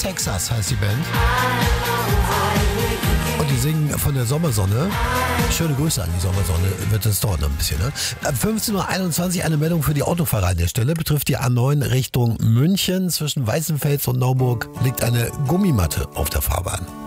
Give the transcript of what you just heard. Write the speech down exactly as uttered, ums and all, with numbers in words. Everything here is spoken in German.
Texas heißt die Band. Und die singen von der Sommersonne. Schöne Grüße an die Sommersonne. Wird das dauern noch ein bisschen, ne? fünfzehn Uhr einundzwanzig eine Meldung für die Autofahrer an der Stelle. Betrifft die A neun Richtung München. Zwischen Weißenfels und Nauburg liegt eine Gummimatte auf der Fahrbahn.